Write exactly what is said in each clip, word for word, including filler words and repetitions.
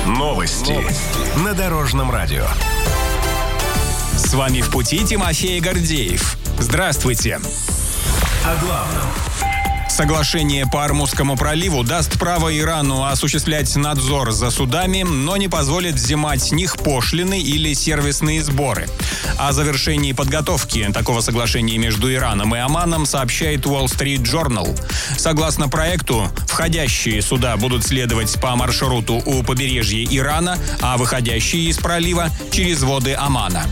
Новости на Дорожном радио. С вами в пути Тимофей Гордеев. Здравствуйте. О главном. Соглашение по Ормузскому проливу даст право Ирану осуществлять надзор за судами, но не позволит взимать с них пошлины или сервисные сборы. О завершении подготовки такого соглашения между Ираном и Оманом сообщает Wall Street Journal. Согласно проекту, входящие суда будут следовать по маршруту у побережья Ирана, а выходящие из пролива через воды Омана.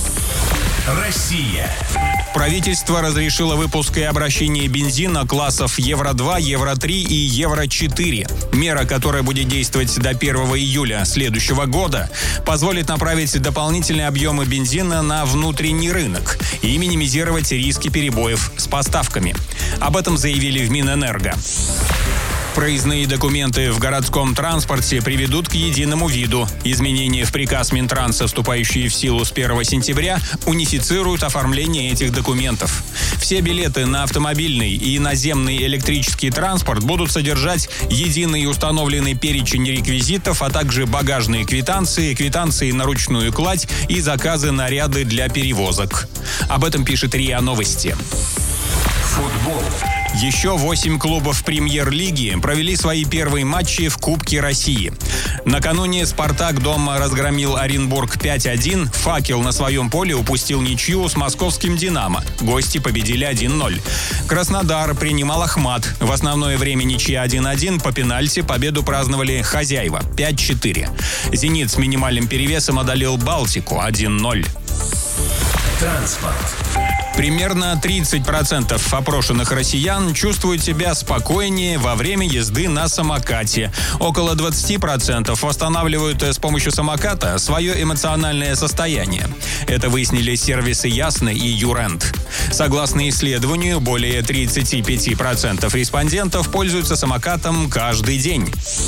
Россия. Правительство разрешило выпуск и обращение бензина классов Евро два, Евро три и Евро четыре. Мера, которая будет действовать до первого июля следующего года, позволит направить дополнительные объемы бензина на внутренний рынок и минимизировать риски перебоев с поставками. Об этом заявили в Минэнерго. Проездные документы в городском транспорте приведут к единому виду. Изменения в приказ Минтранса, вступающие в силу с первого сентября, унифицируют оформление этих документов. Все билеты на автомобильный и наземный электрический транспорт будут содержать единый установленный перечень реквизитов, а также багажные квитанции, квитанции на ручную кладь и заказы наряды для перевозок. Об этом пишет РИА Новости. Футбол. Еще восемь клубов премьер-лиги провели свои первые матчи в Кубке России. Накануне «Спартак» дома разгромил Оренбург пять один, «Факел» на своем поле упустил ничью с московским «Динамо». Гости победили один ноль. Краснодар принимал «Ахмат». В основное время ничья один один, по пенальти победу праздновали хозяева пять четыре. «Зенит» с минимальным перевесом одолел «Балтику» один ноль. Транспорт. Примерно тридцать процентов опрошенных россиян чувствуют себя спокойнее во время езды на самокате. Около двадцать процентов восстанавливают с помощью самоката свое эмоциональное состояние. Это выяснили сервисы «Ясно» и «Юрент». Согласно исследованию, более тридцать пять процентов респондентов пользуются самокатом каждый день.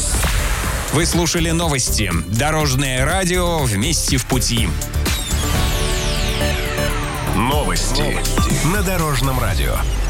Вы слушали новости. Дорожное радио «Вместе в пути». Новости на Дорожном радио.